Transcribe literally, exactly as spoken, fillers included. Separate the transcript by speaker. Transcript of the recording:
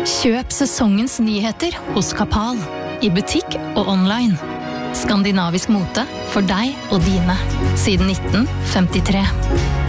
Speaker 1: Kjøp sesongens nyheter hos Kapal, i butikk og online. Skandinavisk mote for deg og dine, siden nitten femtitre.